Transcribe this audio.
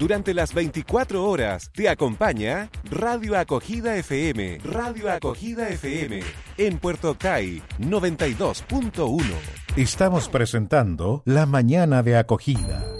Durante las 24 horas te acompaña Radio Acogida FM. Radio Acogida FM en Puerto Octay 92.1. Estamos presentando La Mañana de Acogida.